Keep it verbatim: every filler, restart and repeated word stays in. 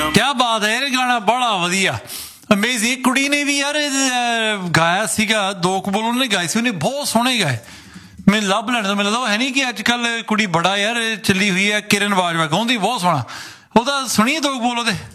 ਕਿਆ ਬਾਤ ਹੈ, ਇਹ ਗਾਣਾ ਬੜਾ ਵਧੀਆ ਅਮੇਜ਼ਿੰਗ। ਕੁੜੀ ਨੇ ਵੀ ਯਾਰ ਗਾਇਆ ਸੀਗਾ, ਦੋ ਕੁ ਬੋਲ ਉਹਨੇ ਗਾਏ ਸੀ, ਉਹਨੇ ਬਹੁਤ ਸੋਹਣੇ ਗਾਏ। ਮੈਨੂੰ ਲੱਭ ਲੈਣ ਤੋਂ ਮੈਨੂੰ ਲੱਗਦਾ ਹੈ ਨਹੀਂ ਕਿ ਅੱਜ ਕੱਲ੍ਹ ਕੁੜੀ ਬੜਾ ਯਾਰ ਚੱਲੀ ਹੋਈ ਹੈ, ਕਿਰਨ ਬਾਜਵਾ ਗਾਉਂਦੀ ਬਹੁਤ ਸੋਹਣਾ। ਉਹਦਾ ਸੁਣੀਏ ਦੋ ਕੁ ਬੋਲ ਉਹਦੇ।